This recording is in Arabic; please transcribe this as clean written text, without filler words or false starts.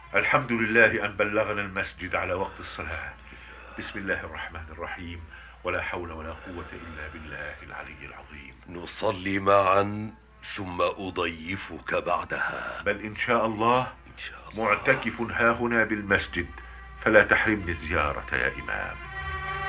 الحمد لله أن بلغنا المسجد على وقت الصلاة. بسم الله الرحمن الرحيم، ولا حول ولا قوة إلا بالله العلي العظيم. نصلي معا ثم أضيفك بعدها. بل إن شاء الله. إن شاء الله. معتكف ها هنا بالمسجد، فلا تحرمني الزيارة يا إمام.